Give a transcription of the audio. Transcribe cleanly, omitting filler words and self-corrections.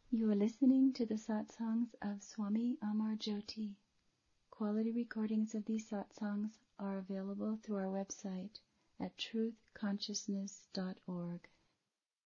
You are listening to the satsangs of Swami Amar Jyoti. Quality recordings of these satsangs are available through our website at truthconsciousness.org.